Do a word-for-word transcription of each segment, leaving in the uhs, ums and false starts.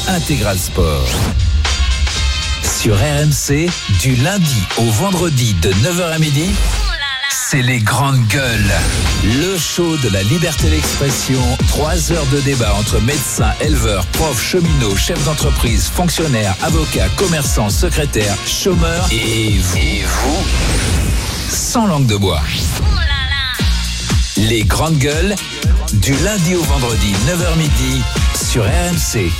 Intégral Sport. Sur R M C, du lundi au vendredi de neuf heures à midi, c'est les grandes gueules. Le show de la liberté d'expression. Trois heures de débat entre médecins, éleveurs, profs, cheminots, chefs d'entreprise, fonctionnaires, avocats, commerçants, secrétaires, chômeurs et vous. Et vous sans langue de bois. Les grandes gueules, du lundi au vendredi, neuf heures midi, sur R M C.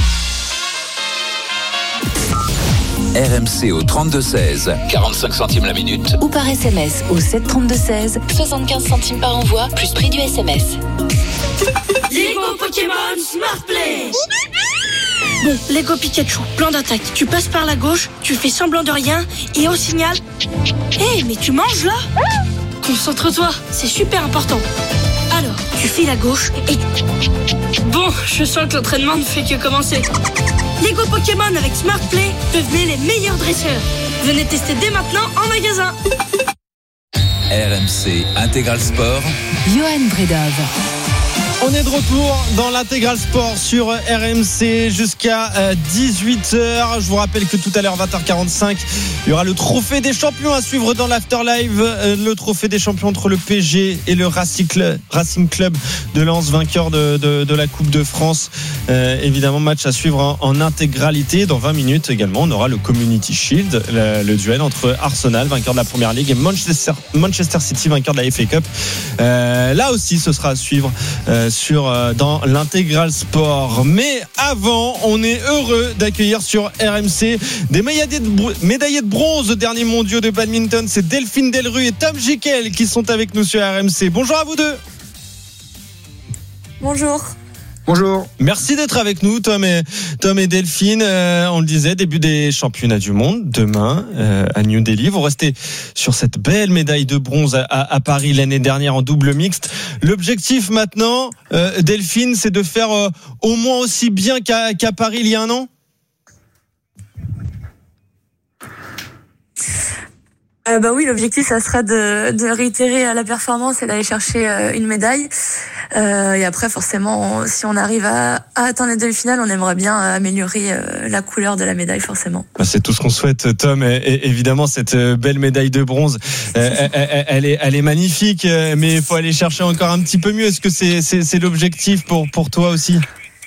R M C au trente-deux seize, quarante-cinq centimes la minute. Ou par S M S au sept trente-deux seize, soixante-quinze centimes par envoi, plus prix du S M S. Lego Pokémon Smart Play. Bon, Lego Pikachu, plan d'attaque. Tu passes par la gauche, tu fais semblant de rien, et au signal... Hé, hey, mais tu manges là ? Concentre-toi, c'est super important. Alors, tu files à gauche et... Bon, je sens que l'entraînement ne fait que commencer. Lego Pokémon avec Smart Play, devenez les meilleurs dresseurs. Venez tester dès maintenant en magasin. R M C Intégral Sport. Johan Bredov. On est de retour dans l'Intégral Sport sur R M C jusqu'à dix-huit heures. Je vous rappelle que tout à l'heure, vingt heures quarante-cinq, il y aura le trophée des champions à suivre dans l'Afterlive. Le trophée des champions entre le P S G et le Racing Club de Lens, vainqueur de, de, de la Coupe de France. Euh, évidemment, match à suivre en, en intégralité. Dans vingt minutes également, on aura le Community Shield, le, le duel entre Arsenal, vainqueur de la Première Ligue, et Manchester, Manchester City, vainqueur de la F A Cup. Euh, là aussi, ce sera à suivre euh, sur euh, dans l'Intégral Sport. Mais avant, on est heureux d'accueillir sur R M C des médaillés de, br- médaillés de bronze aux derniers mondiaux de badminton. C'est Delphine Delru et Tom Jikel qui sont avec nous sur R M C. Bonjour à vous deux. Bonjour. Bonjour. Merci d'être avec nous, Tom et, Tom et Delphine. Euh, on le disait, début des championnats du monde demain euh, à New Delhi. Vous restez sur cette belle médaille de bronze à, à Paris l'année dernière en double mixte. L'objectif maintenant, euh, Delphine, c'est de faire euh, au moins aussi bien qu'à, qu'à Paris il y a un an. Euh, bah oui, l'objectif, ça sera de, de réitérer la performance et d'aller chercher euh, une médaille. Euh, et après, forcément, on, si on arrive à, à atteindre les demi-finales, on aimerait bien améliorer euh, la couleur de la médaille, forcément. C'est tout ce qu'on souhaite, Tom. Et, et évidemment, cette belle médaille de bronze, euh, elle, elle, est, elle est magnifique, mais il faut aller chercher encore un petit peu mieux. Est-ce que c'est, c'est, c'est l'objectif pour, pour toi aussi ?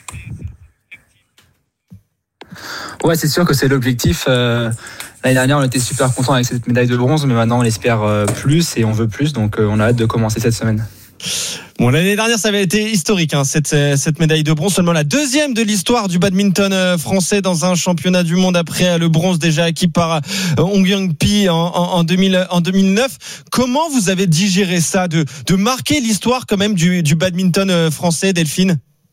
Ouais, c'est sûr que c'est l'objectif. Euh... L'année dernière, on était super contents avec cette médaille de bronze, mais maintenant, on espère plus et on veut plus. Donc, on a hâte de commencer cette semaine. Bon, l'année dernière, ça avait été historique, hein, cette, cette médaille de bronze. Seulement la deuxième de l'histoire du badminton français dans un championnat du monde après le bronze déjà acquis par Hong Young-Pi en, en, en, deux mille, en deux mille neuf. Comment vous avez digéré ça, de, de marquer l'histoire quand même du, du badminton français, Delphine ?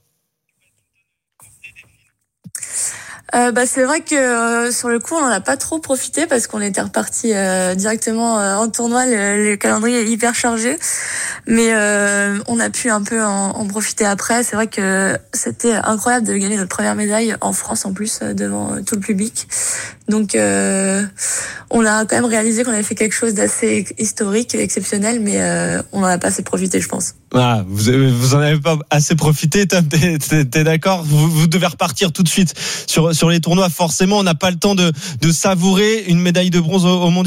Euh, bah c'est vrai que euh, sur le coup on n'en a pas trop profité parce qu'on était reparti euh, directement euh, en tournoi, le, le calendrier est hyper chargé, mais euh, on a pu un peu en, en profiter après. C'est vrai que c'était incroyable de gagner notre première médaille en France en plus euh, devant tout le public, donc euh, on a quand même réalisé qu'on avait fait quelque chose d'assez historique, exceptionnel, mais euh, on n'en a pas assez profité, je pense. Ah, vous, vous en avez pas assez profité, Tom, t'es, t'es, t'es d'accord ? vous, vous devez repartir tout de suite sur, sur les tournois. Forcément, on n'a pas le temps de, de savourer une médaille de bronze aux, aux mondiaux ?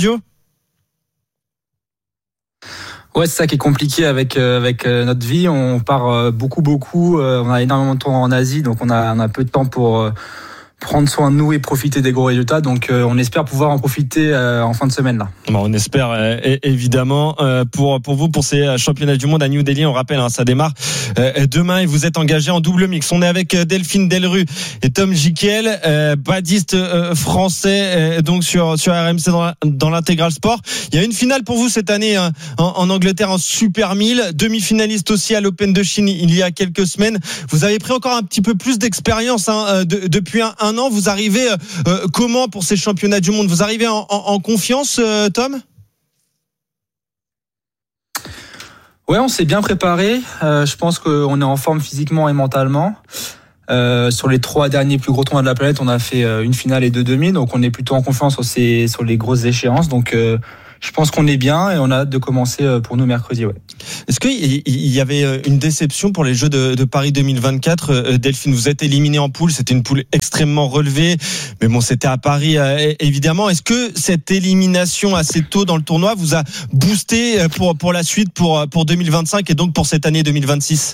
Ouais, c'est ça qui est compliqué avec, euh, avec euh, notre vie. On part euh, beaucoup, beaucoup. Euh, on a énormément de tournois en Asie, donc on a, on a peu de temps pour... Euh, prendre soin de nous et profiter des gros résultats. Donc euh, on espère pouvoir en profiter euh, en fin de semaine là. Bon, on espère euh, évidemment euh, pour pour vous pour ces championnats du monde à New Delhi. On rappelle, hein, ça démarre euh, demain et vous êtes engagés en double mix. On est avec Delphine Delru et Tom Jikel, euh, badiste euh, français, euh, donc sur sur R M C dans, la, dans l'Intégral Sport. Il y a une finale pour vous cette année hein, en, en Angleterre en Super mille, demi-finaliste aussi à l'Open de Chine il y a quelques semaines. Vous avez pris encore un petit peu plus d'expérience hein, de, depuis un, un an. Vous arrivez euh, comment pour ces championnats du monde ? Vous arrivez en, en, en confiance, euh, Tom ? Ouais, on s'est bien préparé. Euh, je pense qu'on est en forme physiquement et mentalement. Euh, sur les trois derniers plus gros tournois de la planète, on a fait euh, une finale et deux demi, donc on est plutôt en confiance sur, ces, sur les grosses échéances. Donc, euh, je pense qu'on est bien et on a hâte de commencer pour nous mercredi. Ouais. Est-ce qu'il y avait une déception pour les Jeux de, de Paris deux mille vingt-quatre, Delphine? Vous êtes éliminé en poule, c'était une poule extrêmement relevée, mais bon, c'était à Paris évidemment. Est-ce que cette élimination assez tôt dans le tournoi vous a boosté pour pour la suite, pour pour deux mille vingt-cinq et donc pour cette année deux mille vingt-six?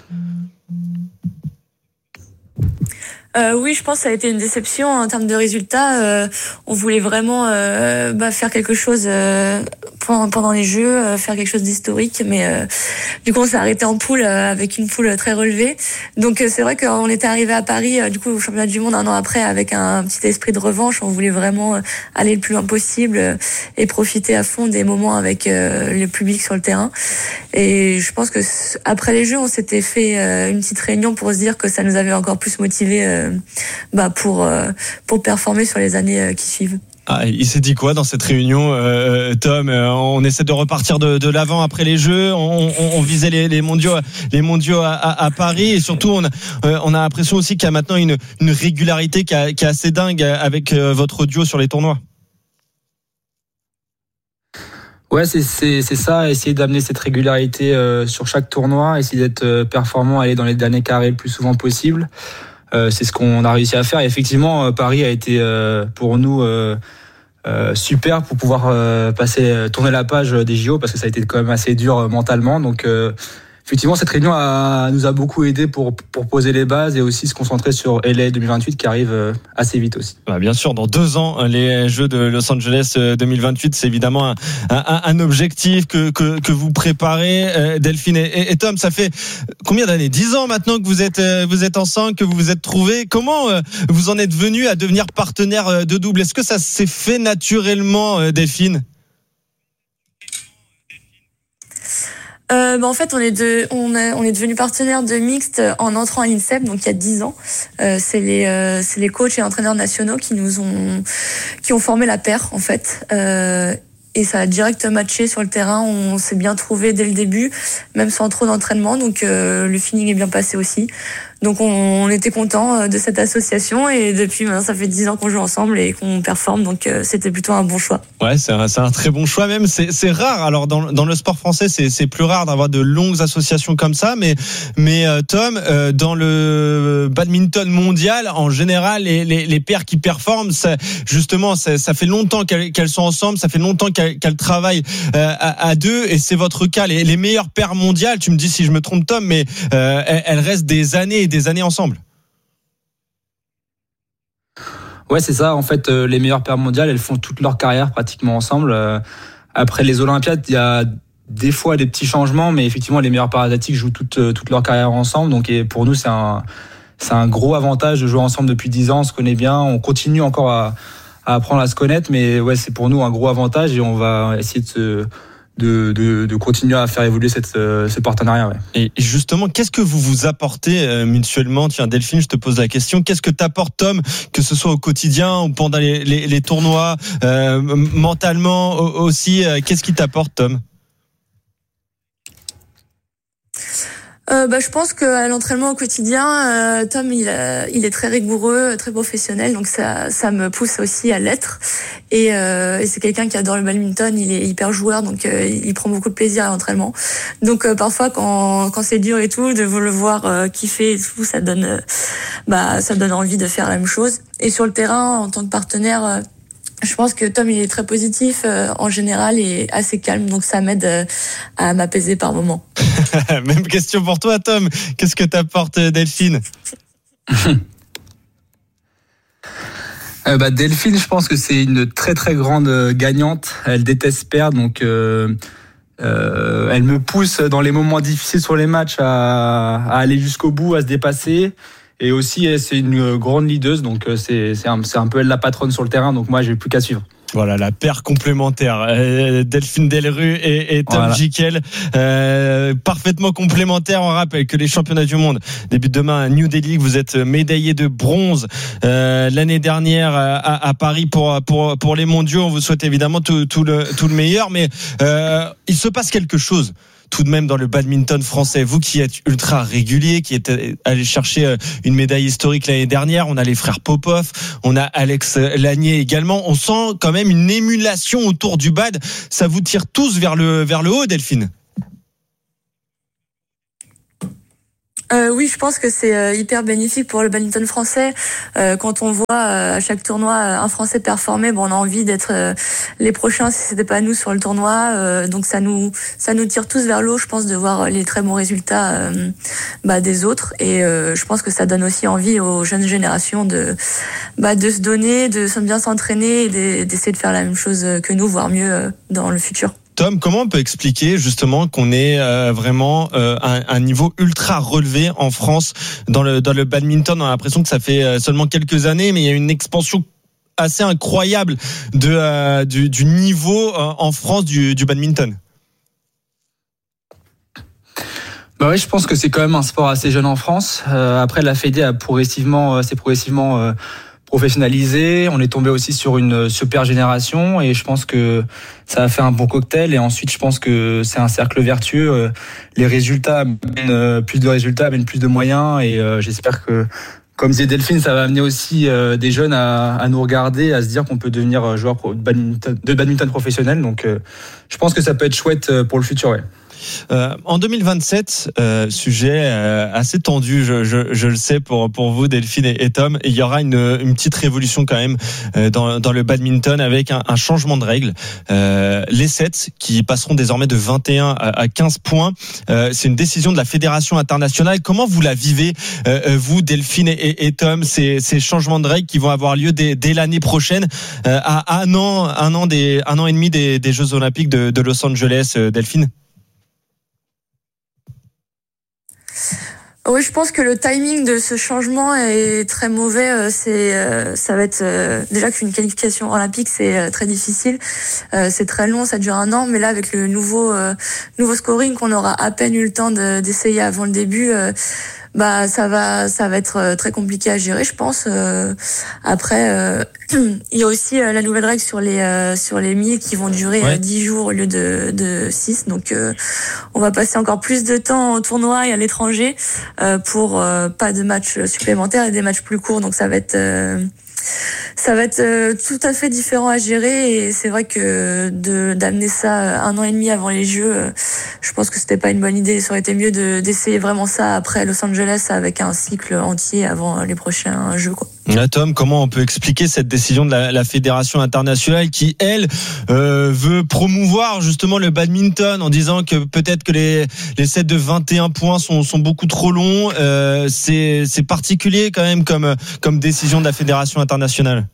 Euh, oui, je pense que ça a été une déception en termes de résultats. Euh, on voulait vraiment euh, bah, faire quelque chose euh, pendant, pendant les Jeux, euh, faire quelque chose d'historique, mais euh, du coup on s'est arrêté en poule euh, avec une poule très relevée. Donc euh, c'est vrai qu'on était arrivé à Paris, euh, du coup au championnat du monde un an après, avec un, un petit esprit de revanche. On voulait vraiment euh, aller le plus loin possible euh, et profiter à fond des moments avec euh, le public sur le terrain. Et je pense que après les Jeux, on s'était fait euh, une petite réunion pour se dire que ça nous avait encore plus motivés euh, bah pour euh, pour performer sur les années euh, qui suivent. Ah, il s'est dit quoi dans cette réunion, euh, Tom? On essaie de repartir de, de l'avant après les Jeux. On, on, on visait les, les mondiaux, les mondiaux à, à, à Paris, et surtout on a, euh, on a l'impression aussi qu'il y a maintenant une, une régularité qui, a, qui est assez dingue avec euh, votre duo sur les tournois. Ouais, c'est, c'est, c'est ça, essayer d'amener cette régularité euh, sur chaque tournoi, essayer d'être euh, performant, aller dans les derniers carrés le plus souvent possible. Euh, c'est ce qu'on a réussi à faire. Et effectivement, euh, Paris a été euh, pour nous euh, euh, super pour pouvoir euh, passer, tourner la page des J O, parce que ça a été quand même assez dur euh, mentalement. Donc euh, effectivement, cette réunion a, nous a beaucoup aidé pour, pour poser les bases et aussi se concentrer sur L A deux mille vingt-huit qui arrive assez vite aussi. Bah bien sûr, dans deux ans, les Jeux de Los Angeles deux mille vingt-huit, c'est évidemment un, un, un objectif que, que, que vous préparez, Delphine et, et Tom. Ça fait combien d'années? Dix ans maintenant que vous êtes, vous êtes ensemble, que vous vous êtes trouvés. Comment vous en êtes venus à devenir partenaire de double? Est-ce que ça s'est fait naturellement, Delphine? Euh, bah en fait, on est de, on est, on est devenu partenaire de mixte en entrant à l'INSEP, donc il y a dix ans. Euh, c'est les, euh, c'est les coachs et entraîneurs nationaux qui nous ont, qui ont formé la paire en fait. Euh, et ça a direct matché sur le terrain. On s'est bien trouvé dès le début, même sans trop d'entraînement. Donc euh, le feeling est bien passé aussi. Donc on, on était content de cette association, et depuis maintenant ça fait dix ans qu'on joue ensemble et qu'on performe, donc euh, c'était plutôt un bon choix. Ouais, c'est un, c'est un très bon choix même. C'est, c'est rare. Alors dans, dans le sport français, c'est, c'est plus rare d'avoir de longues associations comme ça. Mais, mais euh, Tom, euh, dans le badminton mondial, en général, les, les, les paires qui performent, ça, justement, ça, ça fait longtemps qu'elles, qu'elles sont ensemble, ça fait longtemps qu'elles, qu'elles travaillent euh, à, à deux, et c'est votre cas. Les, les meilleures paires mondiales, tu me dis si je me trompe, Tom, mais euh, elles, elles restent des années et des années ensemble. Ouais, c'est ça. En fait, euh, les meilleures paires mondiales, elles font toute leur carrière pratiquement ensemble. Euh, après les Olympiades, il y a des fois des petits changements, mais effectivement, les meilleures paires asiatiques jouent toute, euh, toute leur carrière ensemble. Donc, et pour nous, c'est un, c'est un gros avantage de jouer ensemble depuis dix ans. On se connaît bien. On continue encore à, à apprendre à se connaître, mais ouais, c'est pour nous un gros avantage, et on va essayer de se De, de, de continuer à faire évoluer cette, euh, ce partenariat. Ouais. Et justement, qu'est-ce que vous vous apportez euh, mutuellement? Tiens, Delphine, je te pose la question. Qu'est-ce que t'apportes, Tom, que ce soit au quotidien ou pendant les, les, les tournois, euh, mentalement aussi, euh, qu'est-ce qui t'apporte, Tom? Euh, bah, je pense qu'à l'entraînement au quotidien, euh, Tom, il, euh, il est très rigoureux, très professionnel, donc ça, ça me pousse aussi à l'être. Et, euh, et c'est quelqu'un qui adore le badminton, il est hyper joueur, donc euh, il prend beaucoup de plaisir à l'entraînement. Donc euh, parfois, quand, quand c'est dur et tout, de le voir euh, kiffer et tout, ça donne, euh, bah, ça donne envie de faire la même chose. Et sur le terrain, en tant que partenaire, euh, je pense que Tom, il est très positif euh, en général et assez calme, donc ça m'aide euh, à m'apaiser par moments. Même question pour toi, Tom. Qu'est-ce que t'apporte, Delphine? euh, bah, Delphine, je pense que c'est une très très grande gagnante. Elle déteste perdre, donc euh, euh, elle me pousse dans les moments difficiles sur les matchs à, à aller jusqu'au bout, à se dépasser. Et aussi, c'est une grande leaduse, donc c'est, c'est, un, c'est un peu elle la patronne sur le terrain, donc moi, j'ai plus qu'à suivre. Voilà, la paire complémentaire. Euh, Delphine Delrue et, et Tom voilà. Gickel, euh, parfaitement complémentaires. On rappelle que les championnats du monde débutent demain à New Delhi. Vous êtes médaillé de bronze euh, l'année dernière à, à Paris pour, pour, pour les mondiaux. On vous souhaite évidemment tout, tout, le, tout le meilleur, mais euh, il se passe quelque chose. tout de même dans le badminton français. Vous qui êtes ultra régulier, qui êtes allé chercher une médaille historique l'année dernière, on a les frères Popov, on a Alex Lanier également. On sent quand même une émulation autour du bad. Ça vous tire tous vers le, vers le haut, Delphine? Euh, oui, je pense que c'est euh, hyper bénéfique pour le badminton français. Euh, quand on voit euh, à chaque tournoi euh, un Français performer, bon, on a envie d'être euh, les prochains si c'était pas nous sur le tournoi. Euh, donc ça nous ça nous tire tous vers le haut, je pense, de voir les très bons résultats euh, bah, des autres. Et euh, je pense que ça donne aussi envie aux jeunes générations de bah, de se donner, de bien s'entraîner et d'essayer de faire la même chose que nous, voire mieux euh, dans le futur. Tom, comment on peut expliquer justement qu'on est euh, vraiment euh, un, un niveau ultra relevé en France dans le dans le badminton? On a l'impression que ça fait euh, seulement quelques années, mais il y a une expansion assez incroyable de euh, du, du niveau euh, en France du, du badminton. Bah oui, je pense que c'est quand même un sport assez jeune en France. Euh, après, la Fédé a progressivement, euh, s'est progressivement euh, professionnalisé. On est tombé aussi sur une super génération et je pense que ça a fait un bon cocktail. Et ensuite, je pense que c'est un cercle vertueux. Les résultats amènent plus de résultats, amènent plus de moyens et euh, j'espère que, comme disait Delphine, ça va amener aussi euh, des jeunes à, à nous regarder, à se dire qu'on peut devenir joueur de badminton, de badminton professionnel. Donc, euh, je pense que ça peut être chouette pour le futur. Ouais. Euh, en deux mille vingt-sept, euh, sujet euh, assez tendu, je, je, je le sais pour pour vous, Delphine et, et Tom. Il y aura une, une petite révolution quand même euh, dans dans le badminton avec un, un changement de règles. Euh, les sets qui passeront désormais de vingt et un à quinze points. Euh, c'est une décision de la Fédération internationale. Comment vous la vivez, euh, vous, Delphine et, et Tom, ces ces changements de règles qui vont avoir lieu dès, dès l'année prochaine, euh, à un an un an des un an et demi des, des Jeux Olympiques de, de Los Angeles, euh, Delphine? Oui, je pense que le timing de ce changement est très mauvais. C'est, ça va être déjà qu'une qualification olympique, c'est très difficile. C'est très long, ça dure un an. Mais là, avec le nouveau nouveau scoring qu'on aura à peine eu le temps de, d'essayer avant le début, bah ça va ça va être très compliqué à gérer, je pense. Euh, après euh, il y a aussi euh, la nouvelle règle sur les euh, sur les milles qui vont durer ouais. euh, dix jours au lieu de de six, donc euh, on va passer encore plus de temps au tournoi et à l'étranger euh, pour euh, pas de matchs supplémentaires et des matchs plus courts, donc ça va être euh, ça va être euh, tout à fait différent à gérer et c'est vrai que de d'amener ça un an et demi avant les Jeux, euh, je pense que c'était pas une bonne idée. Ça aurait été mieux de d'essayer vraiment ça après Los Angeles avec un cycle entier avant les prochains Jeux, quoi. Là, Tom, comment on peut expliquer cette décision de la, la Fédération internationale qui, elle, euh, veut promouvoir justement le badminton en disant que peut-être que les, les sets de vingt et un points sont, sont beaucoup trop longs. Euh, c'est, c'est particulier quand même comme, comme décision de la Fédération internationale.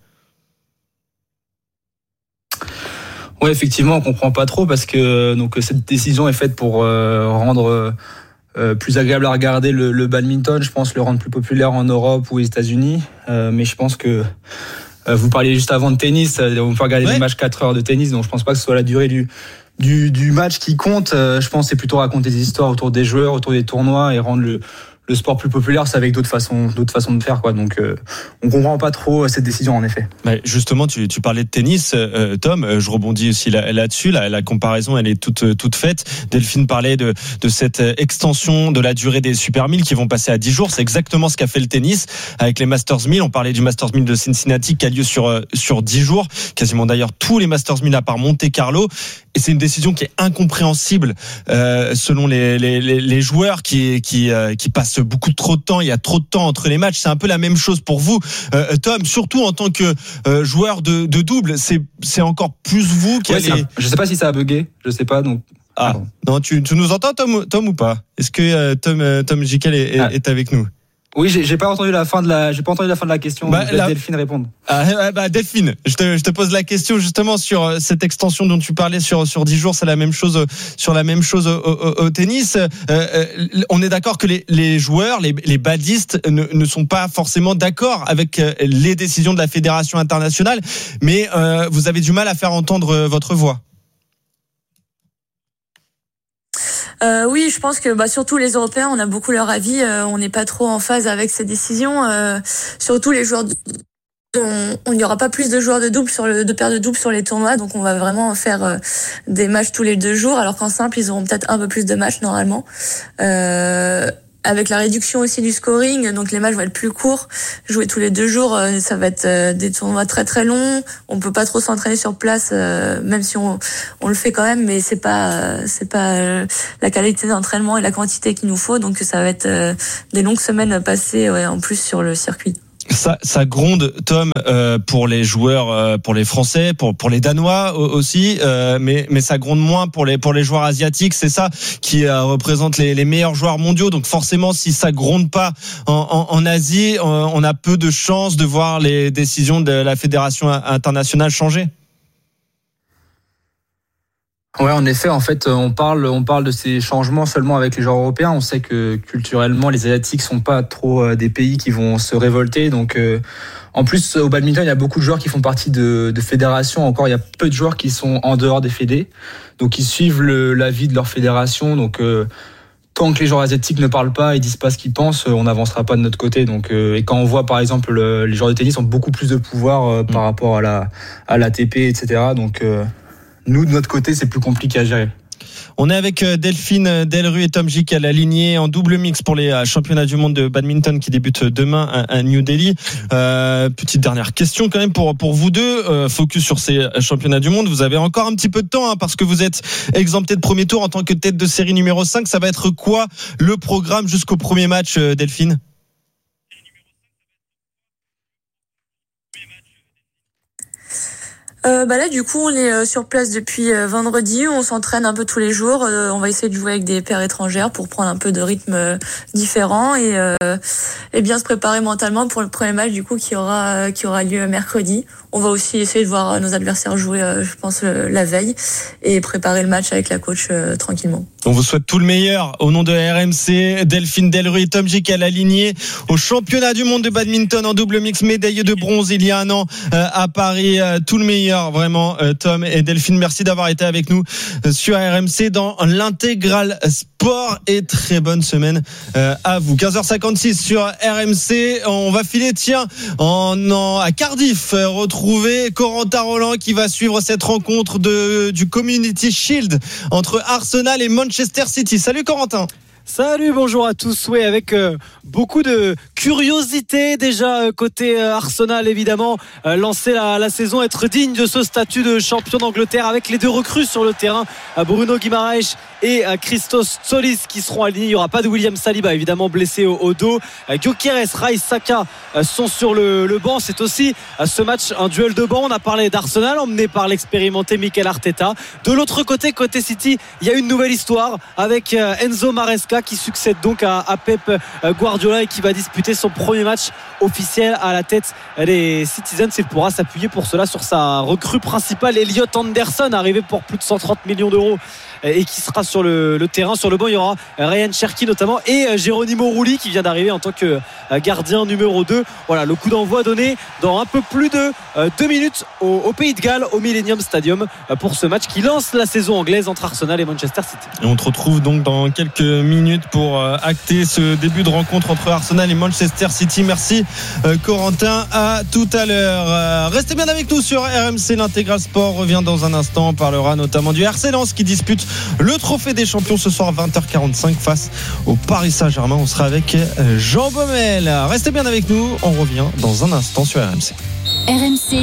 Ouais, effectivement, on comprend pas trop parce que donc cette décision est faite pour euh, rendre euh, plus agréable à regarder le, le badminton. Je pense le rendre plus populaire en Europe ou aux États-Unis. Euh, mais je pense que euh, vous parliez juste avant de tennis. On peut regarder ouais. des matchs quatre heures de tennis, donc je pense pas que ce soit la durée du du, du match qui compte. Euh, je pense que c'est plutôt raconter des histoires autour des joueurs, autour des tournois et rendre le le sport plus populaire, c'est avec d'autres façons, d'autres façons de faire, quoi. Donc, euh, on comprend pas trop cette décision, en effet. Mais justement, tu, tu parlais de tennis, euh, Tom. Je rebondis aussi là, là-dessus. La, la comparaison, elle est toute, toute faite. Delphine parlait de, de cette extension de la durée des Super mille qui vont passer à dix jours. C'est exactement ce qu'a fait le tennis avec les Masters mille. On parlait du Masters mille de Cincinnati qui a lieu sur sur dix jours. Quasiment d'ailleurs tous les Masters mille à part Monte Carlo. Et c'est une décision qui est incompréhensible euh, selon les, les, les, les joueurs qui qui euh, qui passent beaucoup trop de temps. Il y a trop de temps entre les matchs. C'est un peu la même chose pour vous, euh, Tom. Surtout en tant que euh, joueur de, de double, c'est c'est encore plus vous qui ouais, allez. Je sais pas si ça a bugué. Je sais pas donc. Ah pardon. Non, tu tu nous entends, Tom, Tom ou pas? Est-ce que euh, Tom euh, Tom Jikel est, ah. est avec nous? Oui, j'ai, j'ai pas entendu la fin de la, j'ai pas entendu la fin de la question. Bah, je laisse la... Delphine répondre. Ah, bah, Delphine, je te, je te pose la question justement sur cette extension dont tu parlais sur, sur dix jours. C'est la même chose, sur la même chose au, au, au tennis. Euh, on est d'accord que les, les joueurs, les, les badistes ne, ne sont pas forcément d'accord avec les décisions de la Fédération internationale, mais euh, vous avez du mal à faire entendre votre voix. Euh, oui, je pense que bah, surtout les Européens, on a beaucoup leur avis. Euh, on n'est pas trop en phase avec ces décisions. Euh, surtout les joueurs de on n'y aura pas plus de joueurs de double sur le, de paires de double sur les tournois, donc on va vraiment faire euh, des matchs tous les deux jours, alors qu'en simple, ils auront peut-être un peu plus de matchs normalement. Euh, avec la réduction aussi du scoring, donc les matchs vont être plus courts. Jouer tous les deux jours, euh, ça va être euh, des tournois très très longs. On peut pas trop s'entraîner sur place, euh, même si on, on le fait quand même, mais c'est pas, euh, c'est pas euh, la qualité d'entraînement et la quantité qu'il nous faut, donc ça va être euh, des longues semaines passées ouais, en plus sur le circuit. Ça, ça gronde, Tom, euh, pour les joueurs, euh, pour les Français, pour pour les Danois aussi, euh, mais mais ça gronde moins pour les pour les joueurs asiatiques. C'est ça qui euh, représente les les meilleurs joueurs mondiaux. Donc forcément, si ça gronde pas en en, en Asie, on, on a peu de chances de voir les décisions de la fédération internationale changer. Ouais, en effet, en fait, on parle, on parle de ces changements seulement avec les joueurs européens. On sait que culturellement, les Asiatiques sont pas trop euh, des pays qui vont se révolter. Donc, euh, en plus, au badminton, il y a beaucoup de joueurs qui font partie de, de fédérations. Encore, il y a peu de joueurs qui sont en dehors des fédés. Donc, ils suivent le, l'avis de leur fédération. Donc, euh, tant que les joueurs asiatiques ne parlent pas et disent pas ce qu'ils pensent, on n'avancera pas de notre côté. Donc, euh, et quand on voit, par exemple, le, les joueurs de tennis ont beaucoup plus de pouvoir euh, par rapport à la, à l'A T P, et cetera. Donc, euh, nous, de notre côté, c'est plus compliqué à gérer. On est avec Delphine Delru et Tom Gik à la lignée en double mix pour les championnats du monde de badminton qui débutent demain à New Delhi. Euh, petite dernière question quand même pour pour vous deux. Euh, focus sur ces championnats du monde. Vous avez encore un petit peu de temps hein, parce que vous êtes exempté de premier tour en tant que tête de série numéro cinq. Ça va être quoi le programme jusqu'au premier match, Delphine ? Euh, bah là du coup on est euh, sur place depuis euh, vendredi, on s'entraîne un peu tous les jours, euh, on va essayer de jouer avec des paires étrangères pour prendre un peu de rythme euh, différent et, euh, et bien se préparer mentalement pour le premier match du coup qui aura euh, qui aura lieu mercredi. On va aussi essayer de voir nos adversaires jouer euh, je pense le, la veille et préparer le match avec la coach euh, tranquillement. On vous souhaite tout le meilleur au nom de R M C. Delphine Delru et Tom Gik à la lignée au championnat du monde de badminton en double mix, médaillé de bronze il y a un an euh, à Paris. Euh, tout le meilleur vraiment euh, Tom et Delphine, merci d'avoir été avec nous euh, sur R M C dans l'intégral sport et très bonne semaine euh, à vous. quinze heures cinquante-six sur R M C. On va filer tiens en, en à Cardiff euh, retrouver Corentin Roland qui va suivre cette rencontre de du Community Shield entre Arsenal et Manchester City. Salut Corentin. Salut, bonjour à tous. Oui, avec euh, beaucoup de curiosité déjà euh, côté euh, Arsenal évidemment, euh, lancer la, la saison, être digne de ce statut de champion d'Angleterre avec les deux recrues sur le terrain, euh, Bruno Guimaraes et euh, Christos Tsolis qui seront alignés. Il n'y aura pas de William Saliba évidemment blessé au, au dos. Euh, Gyökeres, Rice, Saka euh, sont sur le, le banc. C'est aussi euh, ce match un duel de banc. On a parlé d'Arsenal emmené par l'expérimenté Mikel Arteta. De l'autre côté, côté City, il y a une nouvelle histoire avec euh, Enzo Maresca qui succède donc à, à Pep Guardiola et qui va disputer son premier match officiel à la tête des Citizens. Il pourra s'appuyer pour cela sur sa recrue principale Elliot Anderson, arrivé pour plus de cent trente millions d'euros et qui sera sur le, le terrain. Sur le banc, il y aura Ryan Cherki notamment et Geronimo Rulli qui vient d'arriver en tant que gardien numéro deux. Voilà, le coup d'envoi donné dans un peu plus de deux minutes au, au Pays de Galles, au Millennium Stadium, pour ce match qui lance la saison anglaise entre Arsenal et Manchester City. Et on te retrouve donc dans quelques minutes pour acter ce début de rencontre entre Arsenal et Manchester City. Merci Corentin, à tout à l'heure. Restez bien avec nous sur R M C. L'intégral sport revient dans un instant. On parlera notamment du R C Lens qui dispute le trophée des champions ce soir à vingt heures quarante-cinq face au Paris Saint-Germain. On sera avec Jean Baumel. Restez bien avec nous, on revient dans un instant sur R M C. R M C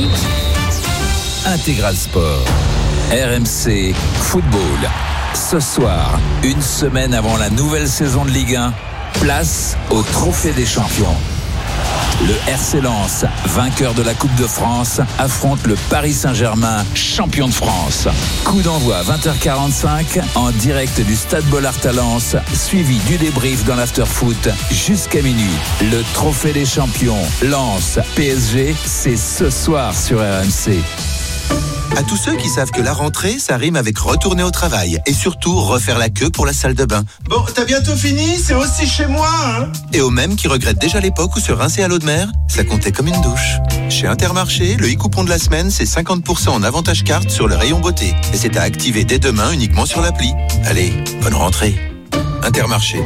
Intégral Sport. R M C Football. Ce soir, une semaine avant la nouvelle saison de Ligue un, place au trophée des champions. Le R C Lens, vainqueur de la Coupe de France, affronte le Paris Saint-Germain, champion de France. Coup d'envoi à vingt heures quarante-cinq en direct du Stade Bollaert à Lens, suivi du débrief dans l'after-foot jusqu'à minuit. Le trophée des champions, Lens, P S G, c'est ce soir sur R M C. À tous ceux qui savent que la rentrée, ça rime avec retourner au travail et surtout refaire la queue pour la salle de bain. Bon, t'as bientôt fini, c'est aussi chez moi, hein. Et aux mêmes qui regrettent déjà l'époque où se rincer à l'eau de mer, ça comptait comme une douche. Chez Intermarché, le e-coupon de la semaine, c'est cinquante pour cent en avantage carte sur le rayon beauté. Et c'est à activer dès demain uniquement sur l'appli. Allez, bonne rentrée. Intermarché,